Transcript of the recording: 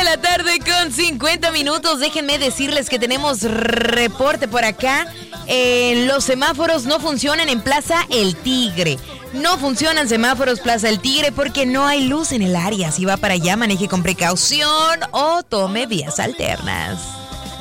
la tarde con 50 minutos. Déjenme decirles que tenemos reporte por acá. Los semáforos no funcionan en Plaza El Tigre. No funcionan semáforos Plaza El Tigre porque no hay luz en el área. Si va para allá, maneje con precaución o tome vías alternas.